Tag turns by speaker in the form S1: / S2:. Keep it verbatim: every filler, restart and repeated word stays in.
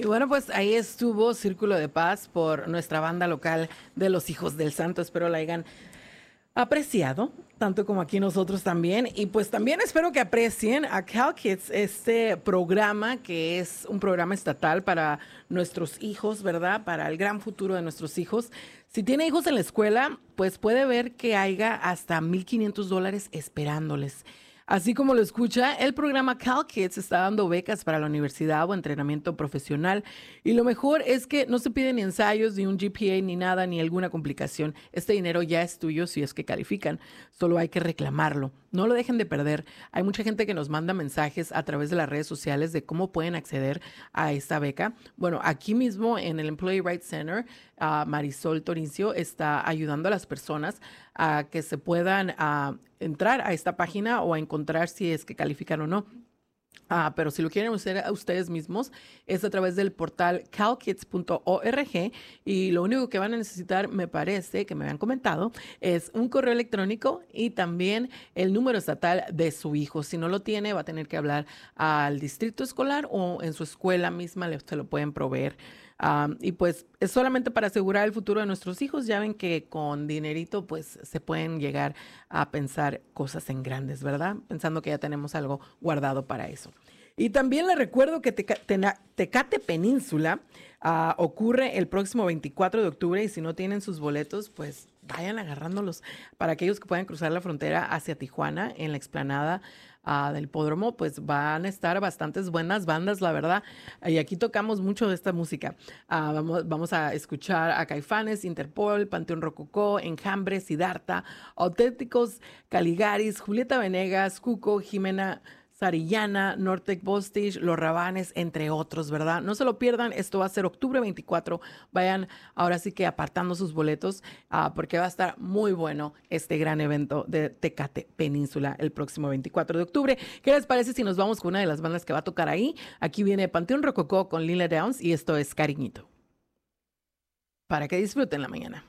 S1: Y bueno, pues ahí estuvo Círculo de Paz por nuestra banda local de los Hijos del Santo. Espero la hayan apreciado, tanto como aquí nosotros también. Y pues también espero que aprecien a Cal Kids, este programa que es un programa estatal para nuestros hijos, ¿verdad? Para el gran futuro de nuestros hijos. Si tiene hijos en la escuela, pues puede ver que haya hasta mil quinientos dólares esperándoles. Así como lo escucha, el programa Cal Kids está dando becas para la universidad o entrenamiento profesional. Y lo mejor es que no se piden ni ensayos, ni un G P A, ni nada, ni alguna complicación. Este dinero ya es tuyo si es que califican. Solo hay que reclamarlo. No lo dejen de perder. Hay mucha gente que nos manda mensajes a través de las redes sociales de cómo pueden acceder a esta beca. Bueno, aquí mismo en el Employee Rights Center, uh, Marisol Toricio está ayudando a las personas a que se puedan uh, entrar a esta página o a encontrar si es que califican o no. Ah, pero si lo quieren hacer a ustedes mismos, es a través del portal cal kids punto org y lo único que van a necesitar, me parece, que me habían comentado, es un correo electrónico y también el número estatal de su hijo. Si no lo tiene, va a tener que hablar al distrito escolar o en su escuela misma le, se lo pueden proveer. Um, y pues es solamente para asegurar el futuro de nuestros hijos. Ya ven que con dinerito pues se pueden llegar a pensar cosas en grandes, ¿verdad? Pensando que ya tenemos algo guardado para eso. Y también les recuerdo que Teca- Tena- Tecate Península uh, ocurre el próximo veinticuatro de octubre y si no tienen sus boletos, pues vayan agarrándolos para aquellos que puedan cruzar la frontera hacia Tijuana en la explanada uh, del hipódromo, pues van a estar bastantes buenas bandas, la verdad. Y aquí tocamos mucho de esta música. Uh, vamos, vamos a escuchar a Caifanes, Interpol, Panteón Rococó, Enjambre, Siddhartha, Auténticos, Caligaris, Julieta Venegas, Cuco, Jimena Sarillana, Nortec Bostich, Los Rabanes, entre otros, ¿verdad? No se lo pierdan, esto va a ser octubre veinticuatro. Vayan ahora sí que apartando sus boletos uh, porque va a estar muy bueno este gran evento de Tecate Península el próximo veinticuatro de octubre. ¿Qué les parece si nos vamos con una de las bandas que va a tocar ahí? Aquí viene Panteón Rococó con Lila Downs y esto es Cariñito. Para que disfruten la mañana.